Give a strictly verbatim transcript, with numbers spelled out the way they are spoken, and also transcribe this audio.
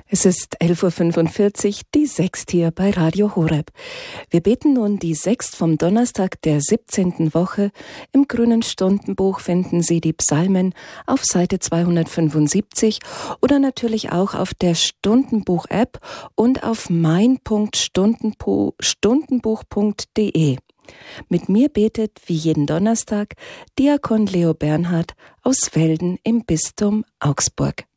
Es ist elf Uhr fünfundvierzig, die Sext hier bei Radio Horeb. Wir beten nun die Sext vom Donnerstag der siebzehnten Woche. Im Grünen Stundenbuch finden Sie die Psalmen auf Seite zweihundertfünfundsiebzig oder natürlich auch auf der Stundenbuch-App und auf mein Punkt stundenbuch punkt de. Mit mir betet wie jeden Donnerstag Diakon Leo Bernhard aus Velden im Bistum Augsburg.